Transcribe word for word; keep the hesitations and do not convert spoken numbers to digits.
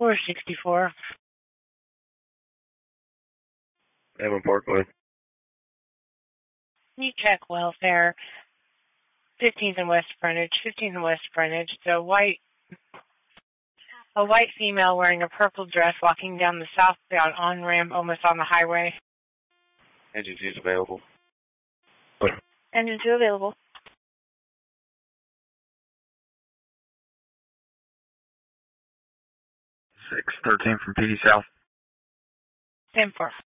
four sixty-four. Avon Parkway. E-check welfare. fifteenth and West frontage. fifteenth and West frontage. The white, a white female wearing a purple dress walking down the southbound on-ramp almost on the highway. Engine two is available. Engine two available. six thirteen from P D South. ten four.